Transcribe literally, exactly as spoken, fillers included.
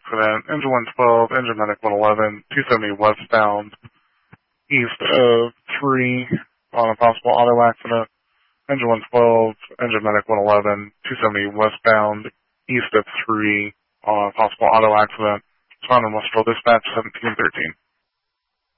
accident. Engine one twelve, engine medic one eleven, two seventy westbound, east of three on a possible auto accident. Engine one twelve, engine medic one eleven, two seventy westbound, east of three on a possible auto accident. Respond in Westfield Dispatch seventeen thirteen.